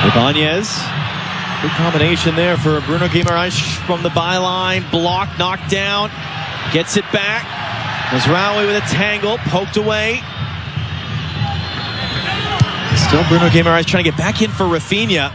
Ibanez. Good combination there for Bruno Guimaraes from the byline. Blocked, knocked down. Gets it back. Mazraoui with a tangle. Poked away. Still Bruno Guimaraes trying to get back in for Rafinha.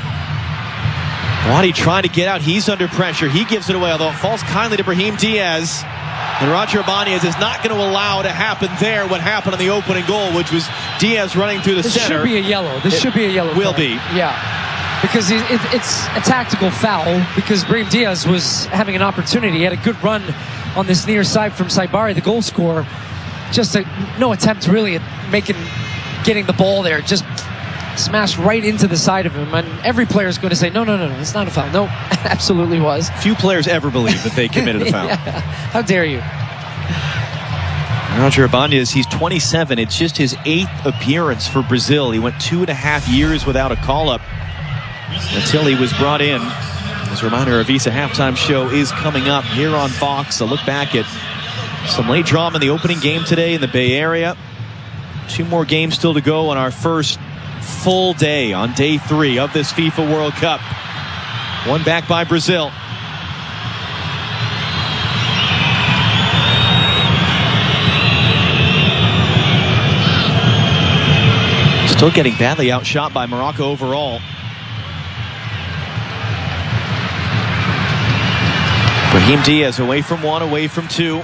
Wadi trying to get out. He's under pressure. He gives it away, although it falls kindly to Brahim Diaz. And Roger Ibanez is not going to allow to happen there what happened on the opening goal, which was Diaz running through the center. This should be a yellow. This should be a yellow. Will be. Yeah. Because it's a tactical foul, because Brahim Diaz was having an opportunity. He had a good run on this near side from Saibari, the goal scorer. Just no attempt really at getting the ball there. Just smashed right into the side of him. And every player is going to say, no, it's not a foul. No, absolutely was. Few players ever believe that they committed a foul. Yeah. How dare you? Roger Ibanez, he's 27. It's just his 8th appearance for Brazil. He went 2.5 years without a call-up until he was brought in. As a reminder, our Visa halftime show is coming up here on Fox. A look back at some late drama in the opening game today in the Bay Area. 2 more games still to go on our first full day on day 3 of this FIFA World Cup. One back by Brazil. Still getting badly outshot by Morocco overall. Brahim Diaz away from 1, away from 2.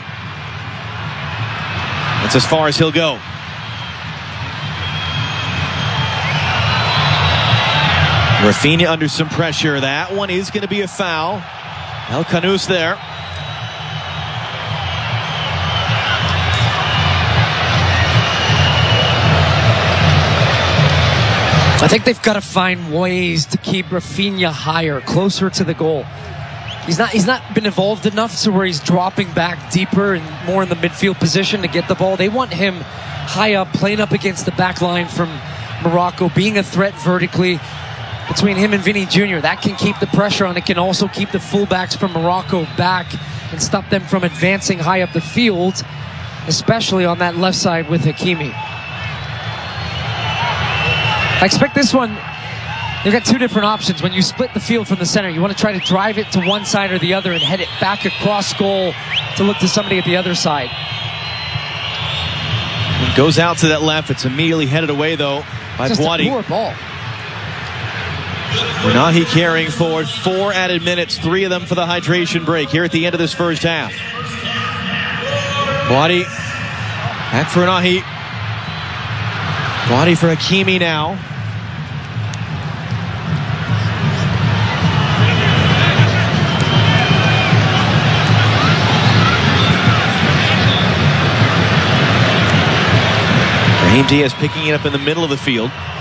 That's as far as he'll go. Rafinha under some pressure. That one is going to be a foul. El Khanous there. I think they've got to find ways to keep Rafinha higher, closer to the goal. He's not been involved enough to where he's dropping back deeper and more in the midfield position to get the ball. They want him high up, playing up against the back line from Morocco, being a threat vertically between him and Vini Jr. That can keep the pressure on. It can also keep the fullbacks from Morocco back and stop them from advancing high up the field, especially on that left side with Hakimi. I expect this one, they've got 2 different options. When you split the field from the center, you want to try to drive it to one side or the other and head it back across goal to look to somebody at the other side. It goes out to that left. It's immediately headed away, though, by Boadi. Just a poor ball. Unahi carrying forward. 4 added minutes, 3 of them for the hydration break here at the end of this first half. Boadi back for Unahi. Boadi for Hakimi now. Brahim Diaz picking it up in the middle of the field.